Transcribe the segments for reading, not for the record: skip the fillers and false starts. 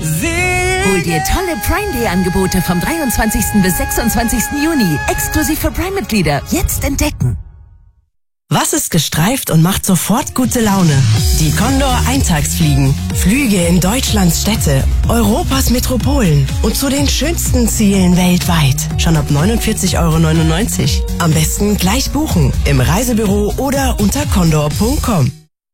Hol dir tolle Prime Day Angebote vom 23. bis 26. Juni. Exklusiv für Prime-Mitglieder. Jetzt entdecken. Was ist gestreift und macht sofort gute Laune? Die Condor Eintagsfliegen. Flüge in Deutschlands Städte, Europas Metropolen und zu den schönsten Zielen weltweit. Schon ab 49,99 €. Am besten gleich buchen. Im Reisebüro oder unter condor.com.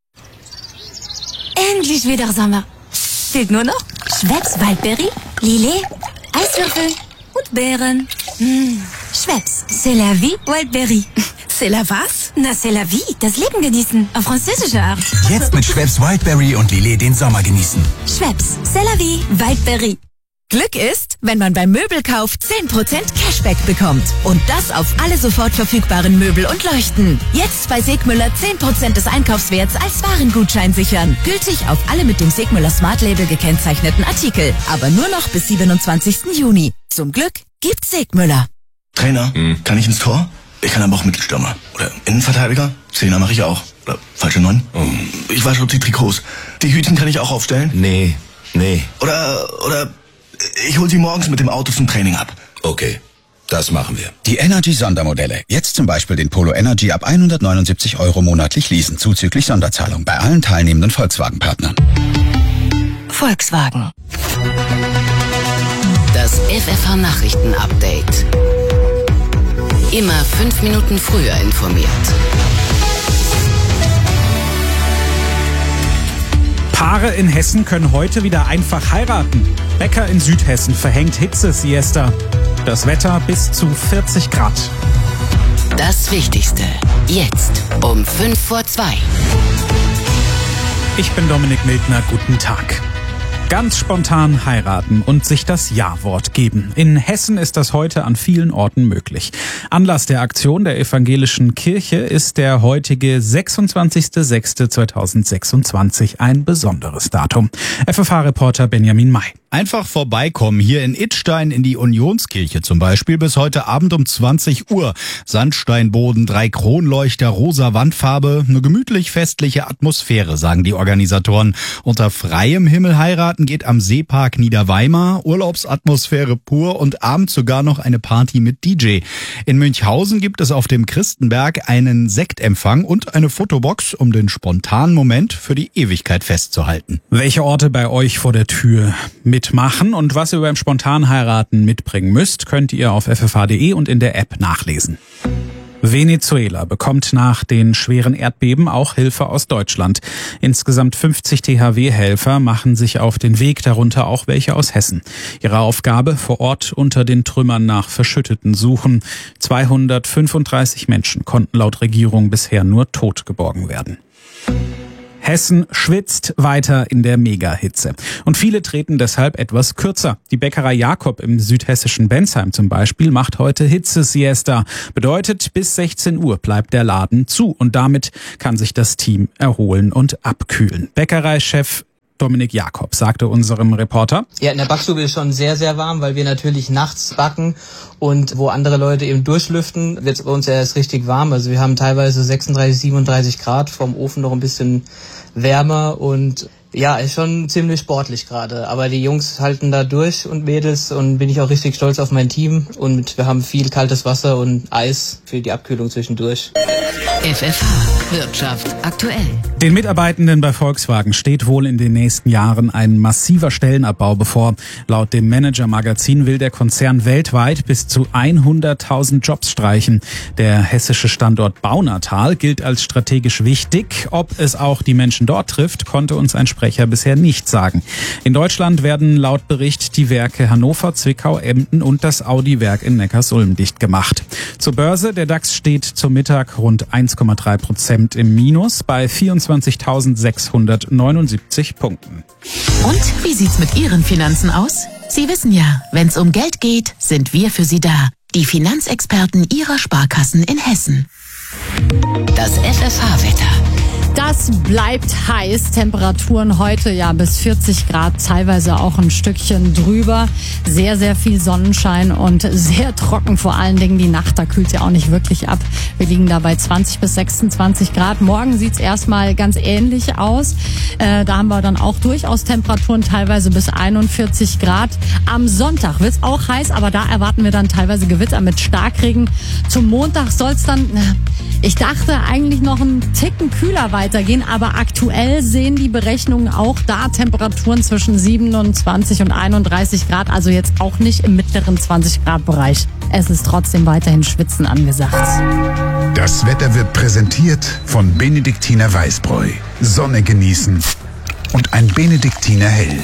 Endlich wieder Sommer. Fehlt nur noch Schweppes Waldberry, Lillet, Eiswürfel und Beeren. Schweppes, c'est la vie, Waldberry. C'est la was? Na, c'est la vie, das Leben genießen, auf französische Art. Jetzt mit Schweppes Wildberry und Lillet den Sommer genießen. Schweppes, c'est la vie, Waldberry. Glück ist, wenn man beim Möbelkauf 10% Cashback bekommt. Und das auf alle sofort verfügbaren Möbel und Leuchten. Jetzt bei Segmüller 10% des Einkaufswerts als Warengutschein sichern. Gültig auf alle mit dem Segmüller Smart Label gekennzeichneten Artikel. Aber nur noch bis 27. Juni. Zum Glück gibt's Segmüller. Trainer, kann ich ins Tor? Ich kann aber auch Mittelstürmer. Oder Innenverteidiger? Zehner mache ich auch. Oder falsche 9? Ich wasche die Trikots. Die Hütchen kann ich auch aufstellen? Nee. Oder ich hol sie morgens mit dem Auto zum Training ab. Okay, das machen wir. Die Energy-Sondermodelle. Jetzt zum Beispiel den Polo Energy ab 179 € monatlich leasen, zuzüglich Sonderzahlung bei allen teilnehmenden Volkswagen-Partnern. Volkswagen. Das FFH-Nachrichten-Update. Immer 5 Minuten früher informiert. Paare in Hessen können heute wieder einfach heiraten. Bäcker in Südhessen verhängt Hitze-Siesta. Das Wetter bis zu 40 Grad. Das Wichtigste. Jetzt um 1:55. Ich bin Dominik Mildner. Guten Tag. Ganz spontan heiraten und sich das Ja-Wort geben. In Hessen ist das heute an vielen Orten möglich. Anlass der Aktion der Evangelischen Kirche ist der heutige 26.06.2026, ein besonderes Datum. FFH-Reporter Benjamin May. Einfach vorbeikommen, hier in Idstein in die Unionskirche zum Beispiel, bis heute Abend um 20 Uhr. Sandsteinboden, 3 Kronleuchter, rosa Wandfarbe, eine gemütlich festliche Atmosphäre, sagen die Organisatoren. Unter freiem Himmel heiraten geht am Seepark Niederweimar, Urlaubsatmosphäre pur und abends sogar noch eine Party mit DJ. In Münchhausen gibt es auf dem Christenberg einen Sektempfang und eine Fotobox, um den spontanen Moment für die Ewigkeit festzuhalten. Welche Orte bei euch vor der Tür mitmachen und was ihr beim Spontanheiraten mitbringen müsst, könnt ihr auf ffh.de und in der App nachlesen. Venezuela bekommt nach den schweren Erdbeben auch Hilfe aus Deutschland. Insgesamt 50 THW-Helfer machen sich auf den Weg, darunter auch welche aus Hessen. Ihre Aufgabe: vor Ort unter den Trümmern nach Verschütteten suchen. 235 Menschen konnten laut Regierung bisher nur tot geborgen werden. Hessen schwitzt weiter in der Megahitze. Und viele treten deshalb etwas kürzer. Die Bäckerei Jakob im südhessischen Bensheim zum Beispiel macht heute Hitze-Siesta. Bedeutet, bis 16 Uhr bleibt der Laden zu. Und damit kann sich das Team erholen und abkühlen. Bäckereichef Dominik Jakob sagte unserem Reporter: Ja, in der Backstube ist schon sehr, sehr warm, weil wir natürlich nachts backen und wo andere Leute eben durchlüften, wird es bei uns ja erst richtig warm. Also wir haben teilweise 36, 37 Grad, vom Ofen noch ein bisschen wärmer und ja, ist schon ziemlich sportlich gerade. Aber die Jungs halten da durch und Mädels und bin ich auch richtig stolz auf mein Team und wir haben viel kaltes Wasser und Eis für die Abkühlung zwischendurch. FFH Wirtschaft aktuell. Den Mitarbeitenden bei Volkswagen steht wohl in den nächsten Jahren ein massiver Stellenabbau bevor. Laut dem Manager-Magazin will der Konzern weltweit bis zu 100.000 Jobs streichen. Der hessische Standort Baunatal gilt als strategisch wichtig. Ob es auch die Menschen dort trifft, konnte uns ein Sprecher bisher nicht sagen. In Deutschland werden laut Bericht die Werke Hannover, Zwickau, Emden und das Audi-Werk in Neckarsulm dicht gemacht. Zur Börse: der DAX steht zum Mittag rund 1,3% im Minus bei 24.679 Punkten. Und wie sieht's mit Ihren Finanzen aus? Sie wissen ja, wenn's um Geld geht, sind wir für Sie da. Die Finanzexperten Ihrer Sparkassen in Hessen. Das FFH-Wetter. Das bleibt heiß. Temperaturen heute ja bis 40 Grad, teilweise auch ein Stückchen drüber. Sehr, sehr viel Sonnenschein und sehr trocken, vor allen Dingen die Nacht. Da kühlt ja auch nicht wirklich ab. Wir liegen da bei 20 bis 26 Grad. Morgen sieht's erstmal ganz ähnlich aus. Da haben wir dann auch durchaus Temperaturen teilweise bis 41 Grad. Am Sonntag wird's auch heiß, aber da erwarten wir dann teilweise Gewitter mit Starkregen. Zum Montag soll's dann, ich dachte eigentlich noch einen Ticken kühler weitergehen, aber aktuell sehen die Berechnungen auch da Temperaturen zwischen 27 und 31 Grad, also jetzt auch nicht im mittleren 20 Grad Bereich. Es ist trotzdem weiterhin Schwitzen angesagt. Das Wetter wird präsentiert von Benediktiner Weißbräu. Sonne genießen und ein Benediktiner Hell.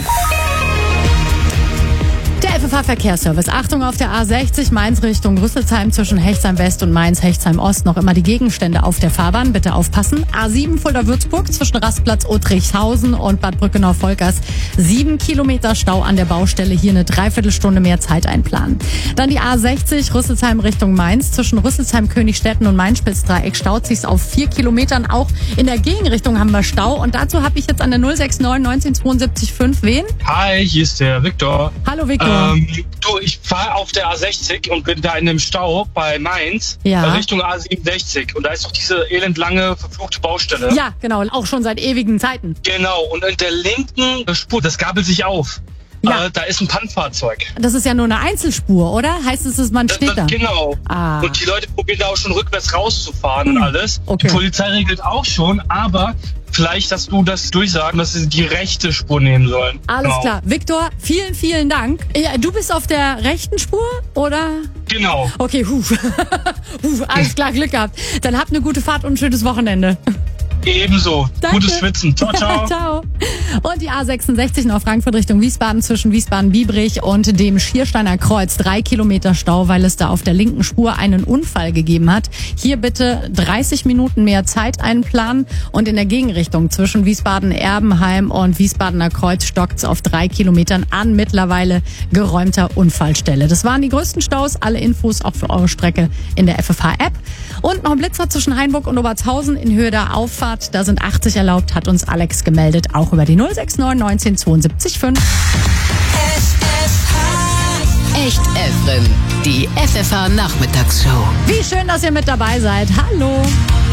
Der FFH-Verkehrsservice. Achtung auf der A60 Mainz Richtung Rüsselsheim zwischen Hechtsheim West und Mainz-Hechtsheim Ost. Noch immer die Gegenstände auf der Fahrbahn. Bitte aufpassen. A7 Fulda-Würzburg zwischen Rastplatz Uttrichshausen und Bad Brückenau-Volkers. 7 Kilometer Stau an der Baustelle. Hier eine Dreiviertelstunde mehr Zeit einplanen. Dann die A60 Rüsselsheim Richtung Mainz. Zwischen Rüsselsheim-Königstetten und Main-Spitz-Dreieck staut sich's auf 4 Kilometern. Auch in der Gegenrichtung haben wir Stau. Und dazu habe ich jetzt an der 069 1972 5 wen? Hi, hier ist der Viktor. Hallo Viktor. Ich fahre auf der A60 und bin da in einem Stau bei Mainz Richtung A67. Und da ist doch diese elendlange, verfluchte Baustelle. Ja, genau. Auch schon seit ewigen Zeiten. Genau. Und in der linken Spur, das gabelt sich auf. Ja. Da ist ein Pannfahrzeug. Das ist ja nur eine Einzelspur, oder? Heißt es, dass man steht da? Genau. Ah. Und die Leute probieren da auch schon rückwärts rauszufahren und alles. Okay. Die Polizei regelt auch schon, aber vielleicht, dass du das durchsagen, dass sie die rechte Spur nehmen sollen. Alles klar. Viktor, vielen, vielen Dank. Ja, du bist auf der rechten Spur, oder? Genau. Okay, alles klar, Glück gehabt. Dann habt eine gute Fahrt und ein schönes Wochenende. Ebenso. Danke. Gutes Schwitzen. Ciao, ciao. Ciao. Und die A66 nach Frankfurt Richtung Wiesbaden zwischen Wiesbaden-Biebrich und dem Schiersteiner Kreuz. 3 Kilometer Stau, weil es da auf der linken Spur einen Unfall gegeben hat. Hier bitte 30 Minuten mehr Zeit einplanen. Und in der Gegenrichtung zwischen Wiesbaden-Erbenheim und Wiesbadener Kreuz stockt's auf 3 Kilometern an mittlerweile geräumter Unfallstelle. Das waren die größten Staus. Alle Infos auch für eure Strecke in der FFH-App. Und noch ein Blitzer zwischen Hainburg und Obertshausen in Höhe der Auffahrt. Da sind 80 erlaubt, hat uns Alex gemeldet, auch über die 069 1972 5. Echt Evren, die FFH Nachmittagsshow. Wie schön, dass ihr mit dabei seid. Hallo.